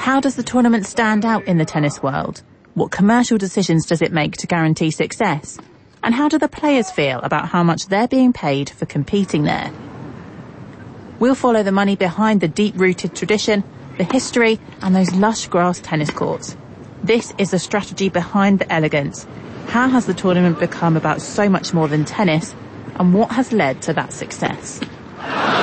How does the tournament stand out in the tennis world? What commercial decisions does it make to guarantee success? And how do the players feel about how much they're being paid for competing there? We'll follow the money behind the deep-rooted tradition, the history, and those lush grass tennis courts. This is the strategy behind the elegance. How has the tournament become about so much more than tennis, and what has led to that success?